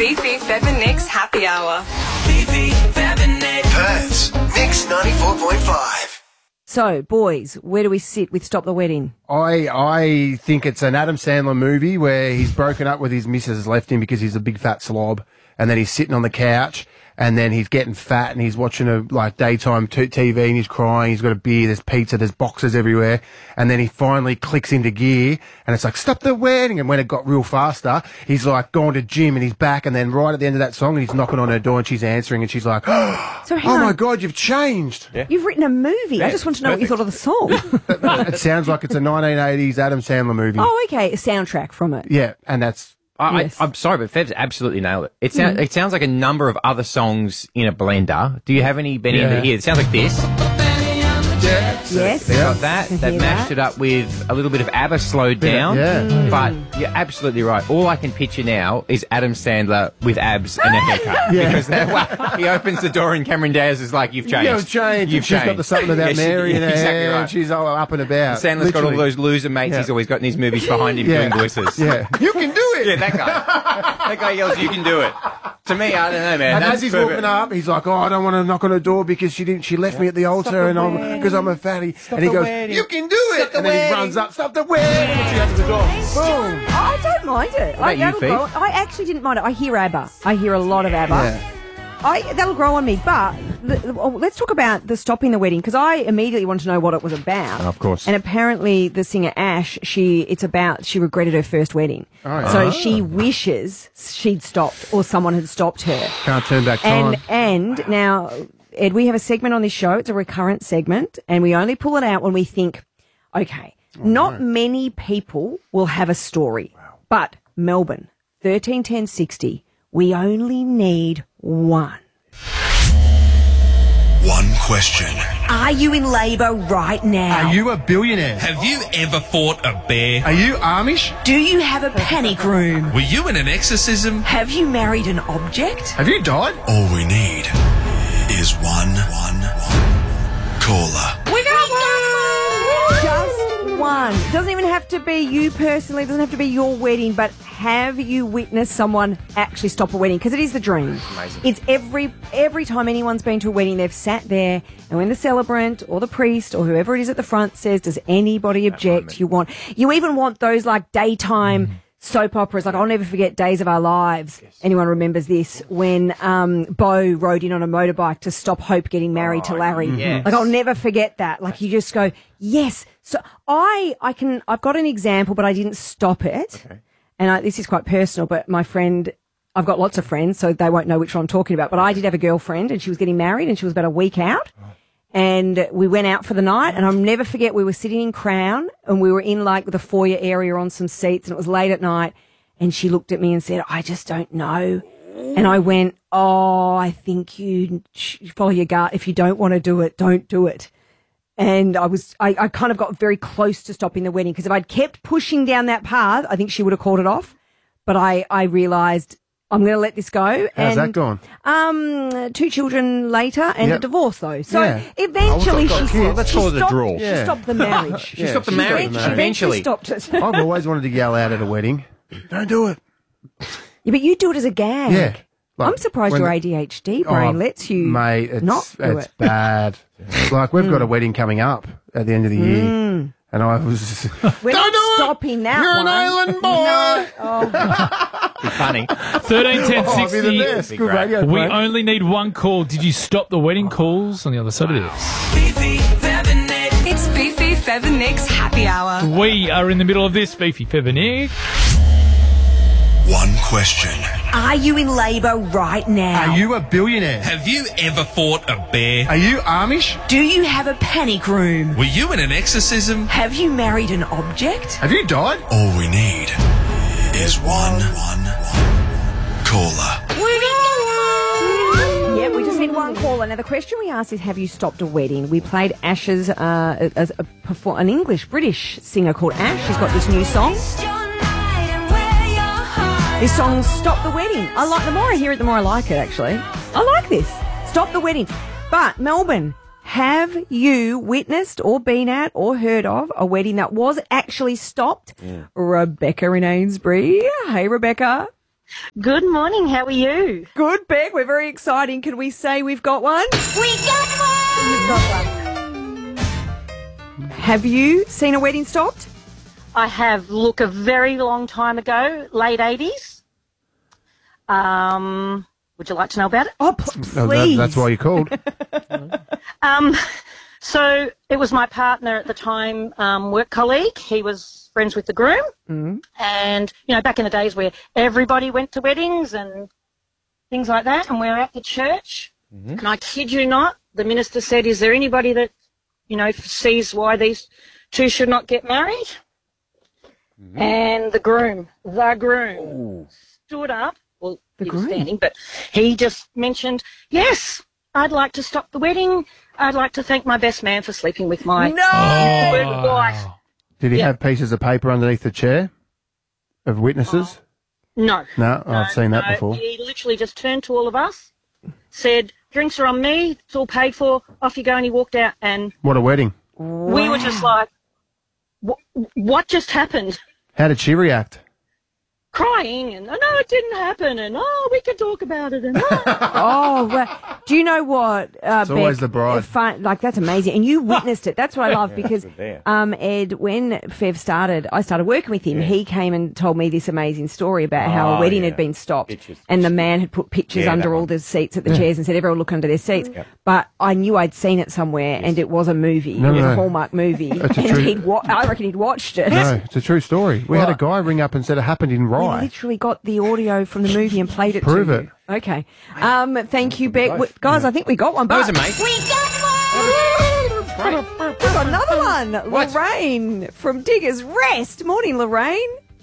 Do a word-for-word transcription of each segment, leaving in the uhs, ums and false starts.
Fifi, Fev and Nick's Happy Hour. Fifi, Fev and Nick. Perth's Mix ninety-four point five. So, boys, where do we sit with Stop the Wedding? I I think it's an Adam Sandler movie where he's broken up with his missus, left him because he's a big fat slob, and then he's sitting on the couch, and then he's getting fat, and he's watching a like daytime t- TV, and he's crying. He's got a beer, there's pizza, there's boxes everywhere, and then he finally clicks into gear, and it's like stop the wedding. And when it got real faster, he's like going to gym, and he's back, and then right at the end of that song, he's knocking on her door, and she's answering, and she's like, "Oh, So hang oh on. my God, you've changed." Yeah. You've written a movie. I just want to know what you thought of the song. It sounds like it's a nineteen eighties Adam Sandler movie. Oh, okay, a soundtrack from it. Yeah, and that's. I, Yes. I, I'm sorry, but Fev's absolutely nailed it. It, sound, it sounds like a number of other songs in a blender. Do you have any, Benny, Yeah. in here? It sounds like this. Yes. They've got that. Can They've hear mashed that. it up with a little bit of ABBA slowed down. yeah. But you're absolutely right. All I can picture now is Adam Sandler with abs and a haircut. Yeah. Because that, well, he opens the door and Cameron Diaz is like, you've changed. You've changed. You've She's changed. got the something about Yeah, she- Mary in her exactly hair, right. and she's all up and about. Sandler's got all Literally. those loser mates Yeah. he's always got in his movies behind him Yeah. doing voices. Yeah, you can do it. Yeah, that guy. That guy yells, you can do it. To me, I don't know, man. And That's as he's perfect. walking up, he's like, "Oh, I don't want to knock on her door because she didn't. She left me at the altar, and I'm because I'm a fatty." and he the goes, wedding. "You can do it!" the And then he wedding. runs up, "Stop the wedding!" And she opens the door. Boom. I don't mind it. I, about you, that'll Fee? grow, I actually didn't mind it. I hear ABBA. I hear a lot of ABBA. Yeah. I, that'll grow on me. But the, the, oh, let's talk about the stopping the wedding, because I immediately wanted to know what it was about. Of course. And apparently, the singer Ash, she it's about she regretted her first wedding, Oh, yeah. so she wishes she'd stopped or someone had stopped her. Can't turn back time. And and now, Ed, we have a segment on this show. It's a recurrent segment, and we only pull it out when we think, okay, not many people will have a story, but Melbourne, thirteen ten sixty, we only need one. One question. Are you in labour right now? Are you a billionaire? Have you ever fought a bear? Are you Amish? Do you have a panic room? Were you in an exorcism? Have you married an object? Have you died? All we need is one, one, one caller. We got one! Just one. It doesn't even have to be you personally. It doesn't have to be your wedding, but have you witnessed someone actually stop a wedding? Because it is the dream. Amazing. It's every every time anyone's been to a wedding, they've sat there, and when the celebrant or the priest or whoever it is at the front says, "Does anybody object?" You want, you even want those like daytime soap operas. Like I'll never forget Days of Our Lives. Anyone remembers this? When um, Bo rode in on a motorbike to stop Hope getting married to Larry. yes. Like I'll never forget that. Like you just go, yes. So I I can I've got an example, but I didn't stop it. Okay. And I, this is quite personal, but my friend, I've got lots of friends, so they won't know which one I'm talking about. But I did have a girlfriend, and she was getting married, and she was about a week out. And we went out for the night, and I'll never forget, we were sitting in Crown, and we were in like the foyer area on some seats, and it was late at night. And she looked at me and said, "I just don't know." And I went, "Oh, I think you sh- follow your gut. If you don't want to do it, don't do it." And I was, I, I kind of got very close to stopping the wedding, because if I'd kept pushing down that path, I think she would have called it off. But I, I realised I'm going to let this go. How's and, that gone? Um, two children later and Yep. a divorce though. So Yeah. eventually Oh, we've got she, kids. stopped, Let's she call it a stopped, draw. She Yeah. stopped the marriage. She stopped the Yeah, marriage. she stopped the marriage. Eventually. stopped it. I've always wanted to yell out at a wedding. Don't do it. Yeah, but you do it as a gag. Yeah. Like, I'm surprised when your the- A D H D brain Oh, lets you mate, it's, not do it's it. bad. Like we've got a wedding coming up at the end of the year, and I was. We're Don't not do it! stopping that You're one. an island boy. Be funny. thirteen ten Oh, it'd be the best. sixty. Good radio. We mate. only need one call. Did you stop the wedding calls on the other side of this? Fifi, Fev and Nick. It's Fifi, Fev and Nick's Happy Hour. We are in the middle of this. Fifi, Fev and Nick. One question. Are you in labour right now? Are you a billionaire? Have you ever fought a bear? Are you Amish? Do you have a panic room? Were you in an exorcism? Have you married an object? Have you died? All we need is one, one, one caller. Yeah, we just need one caller. Now, the question we asked is, have you stopped a wedding? We played Ash's, uh, as a perform- an English, British singer called Ash. She's got this new song. This song's Stop the Wedding. I like, the more I hear it, the more I like it, actually. I like this. Stop the Wedding. But, Melbourne, have you witnessed or been at or heard of a wedding that was actually stopped? Rebecca in Ainsbury. Hey, Rebecca. Good morning. How are you? Good, Beck. We're very exciting. Can we say we've got one? We got one. We've got one. Have you seen a wedding stopped? I have. Look, a very long time ago, late eighties. Um, would you like to know about it? Oh, p- No, that- please. that's why you called. Um, so it was my partner at the time, um, work colleague. He was friends with the groom. Mm. And, you know, back in the days where everybody went to weddings and things like that, and we were at the church, Mm-hmm. and I kid you not, the minister said, is there anybody that, you know, sees why these two should not get married? Mm-hmm. And the groom, the groom, Ooh. stood up. Well, the he groom. was standing, but he just mentioned, yes, I'd like to stop the wedding. I'd like to thank my best man for sleeping with my No! oh. wife. Did he Yeah. have pieces of paper underneath the chair of witnesses? No. No, I've seen that no, before. He literally just turned to all of us, said, drinks are on me, it's all paid for, off you go, and he walked out. And What a wedding. we were just like, what, what just happened? How did she react? Crying, and, oh, no, it didn't happen, and, oh, we can talk about it, and, oh. Oh, well, do you know what, uh, It's always Beck, the bride. uh, Fun, like, that's amazing. And you witnessed it. That's what I love because, um, Ed, when Fev started, I started working with him. He came and told me this amazing story about how a Oh, wedding yeah. had been stopped Pictures. and the man had put pictures Yeah, under that all one. the seats at the chairs and said, everyone look under their seats. But I knew I'd seen it somewhere and it was a movie. No, it was no. a Hallmark movie. It's a and true- he'd wa- I reckon he'd watched it. No, it's a true story. We had a guy ring up and said it happened in We Rye. literally got the audio from the movie and played it Prove to it. you. Okay. Um, thank you, Beck. W- Guys, I think we got one. That was but- amazing. We got one! We've got another one. What? Lorraine from Diggers Rest. Morning, Lorraine.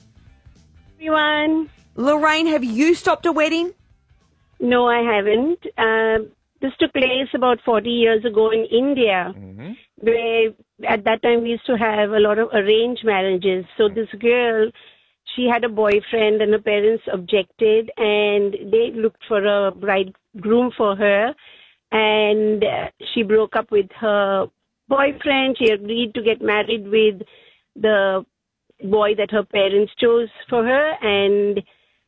Everyone. Lorraine, have you stopped a wedding? No, I haven't. Uh, this took place about forty years ago in India, Mm-hmm. where at that time we used to have a lot of arranged marriages. So this girl, she had a boyfriend and her parents objected and they looked for a bridegroom for her, and uh, she broke up with her boyfriend. She agreed to get married with the boy that her parents chose for her, and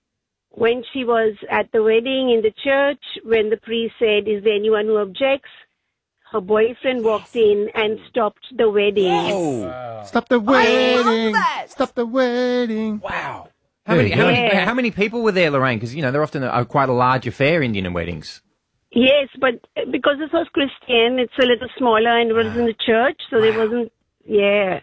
when she was at the wedding in the church, when the priest said, is there anyone who objects? Her boyfriend walked in and stopped the wedding. Stop the wedding. that. Stop the wedding. Wow. How many, how, many, Yeah. how many people were there, Lorraine? Because, you know, they're often a, quite a large affair, Indian weddings. Yes, but because this was Christian, it's a little smaller and it was in the church, so there wasn't, yeah.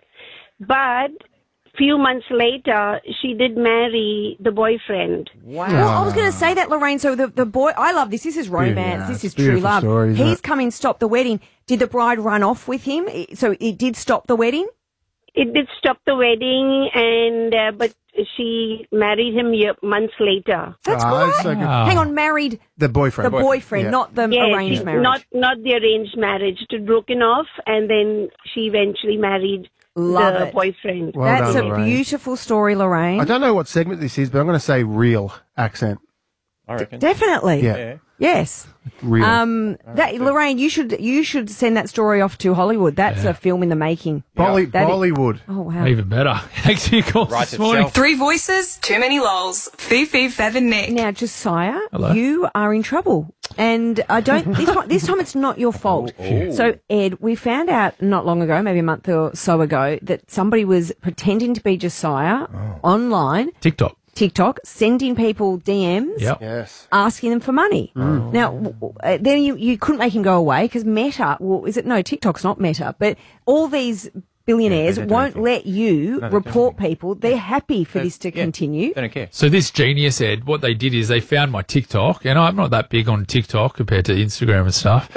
But few months later, she did marry the boyfriend. Wow. Well, I was going to say that, Lorraine. So the, the boy, I love this. This is romance. Yeah, this it's is a true beautiful love. story, isn't He's it? come in, stopped the wedding. Did the bride run off with him? So it did stop the wedding? It did stop the wedding, and uh, but she married him year, months later. That's Ah, great. that's so good. Hang on, married The boyfriend. the boyfriend, Yeah. not the Yes, arranged marriage. not not the arranged marriage. It had broken off, and then she eventually married Love the it. boyfriend. Well That's done, a Lorraine. beautiful story, Lorraine. I don't know what segment this is, but I'm going to say real accent. I reckon. Definitely. Yeah, Yes. real. Um, that Lorraine, you should you should send that story off to Hollywood. That's a film in the making. Bolly- That is- Bollywood. Oh wow. Even better. Thanks for your call Writes this morning. itself. Three voices, too many lols. Fifi, Fev and Nick. Now, Josiah, Hello. you are in trouble, and I don't. This one, this time, it's not your fault. So, Ed, we found out not long ago, maybe a month or so ago, that somebody was pretending to be Josiah online, TikTok. TikTok, sending people D Ms. Yep. Yes. Asking them for money. Now, w- w- uh, then you, you couldn't make him go away because Meta, well, is it? No, TikTok's not Meta, but all these billionaires Yeah, they don't do won't anything. let you No, they report people. They're happy for this to Yeah, continue. They don't care. So this genius, Ed, what they did is they found my TikTok, and I'm not that big on TikTok compared to Instagram and stuff.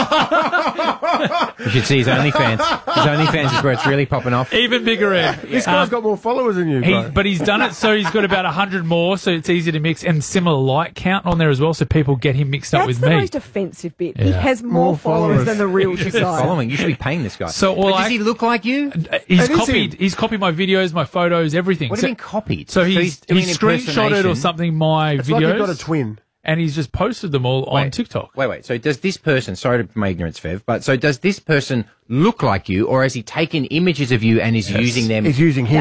You should see his OnlyFans. His OnlyFans is where it's really popping off. Even bigger, Ed. This guy's got more followers than you, He, bro. but he's done it so he's got about one hundred more, so it's easy to mix, and similar like count on there as well, so people get him mixed up That's with the me. most offensive bit. He Yeah. has more, More followers, followers. than the real You're Josiah. following. You should be paying this guy. So, But well, does I- he look like you? Uh, He's It is copied. him. He's copied my videos, my photos, everything. What do so, you mean copied? So So he's, he's doing he's screenshotted or impersonation. something my it's videos, like you've got a twin. and he's just posted them all on Wait, TikTok. Wait, wait. So does this person, sorry to my ignorance, Fev, but so does this person look like you, or has he taken images of you and is using them? He's using him. That.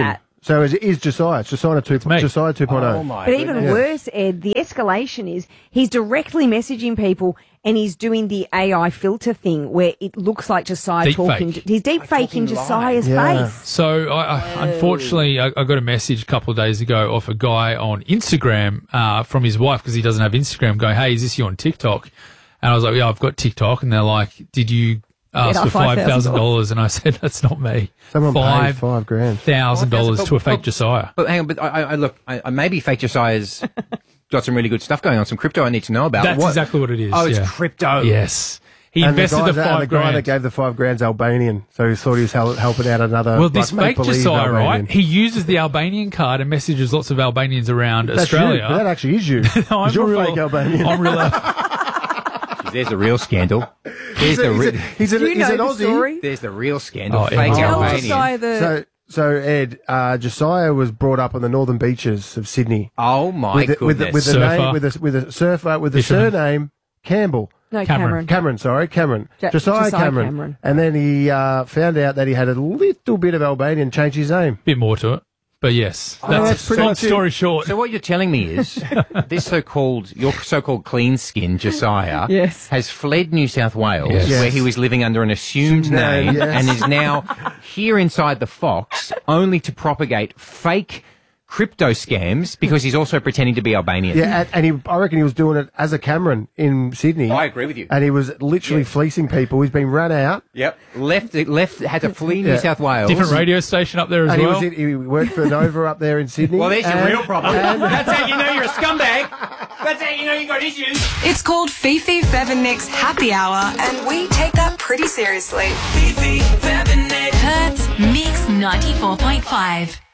So is, is Josiah. It's Josiah two, me. Josiah two point oh. Oh my But even goodness. worse, Ed, the escalation is he's directly messaging people and he's doing the A I filter thing where it looks like Josiah Deep talking. fake. He's deep faking Josiah's Yeah. face. So, I, I, unfortunately, I, I got a message a couple of days ago off a guy on Instagram uh, from his wife because he doesn't have Instagram going, hey, is this you on TikTok? And I was like, yeah, I've got TikTok. And they're like, did you ask Get for our five thousand dollars? And I said, that's not me. Someone paid five five grand. thousand dollars to a fake But- Josiah. But hang on, but I, I I- look, I, I maybe fake Josiah's got some really good stuff going on, some crypto I need to know about. That's What- exactly what it is. Oh, it's yeah. crypto. Yes. He And the, invested guy, the that- five and the guy grand. that gave the five grand's Albanian, so he thought he was hel- helping out another. Well, this like, fake make-believe Josiah, right? Albanian. He uses the Albanian card and messages lots of Albanians around That's Australia. You, but that actually is you. No, I'm Is you're a real, fake Albanian. I'm real. There's the real scandal. There's he's, the a, he's, a, re- he's, a, Do you he's know an the Aussie. story? there's the real scandal. Oh, Fake Ed. Tell Albanian. Josiah the... So, so Ed, uh, Josiah was brought up on the northern beaches of Sydney Oh my with, the, with, the, goodness. with the Surfer. name, with a, with a surfer, with the Fisherman. surname Campbell. no, Cameron. Cameron. Cameron, sorry, Cameron. Ja- Josiah, Josiah Cameron. Cameron. And then he uh, found out that he had a little bit of Albanian, changed his name. Bit more to it. But yes, that's, that's pretty long much it. story short. So what you're telling me is this so-called, your so-called clean skin Josiah Yes. has fled New South Wales Yes. where Yes. he was living under an assumed Name, name yes. and is now here inside the Fox only to propagate fake crypto scams because he's also pretending to be Albanian. Yeah, and, and he, I reckon he was doing it as a Cameron in Sydney. I agree with you. And he was literally fleecing people. He's been run out. Yep. Left, left, had to flee New Yeah. South Wales. Different radio station up there as And he well. was in, he worked for Nova up there in Sydney. Well, there's your And- real problem. and- That's how you know you're a scumbag. That's how you know you got issues. It's called Fifi, Fev and Nick's Happy Hour, and we take that pretty seriously. Fifi, Fev and Nick. Perth's Mix ninety-four point five.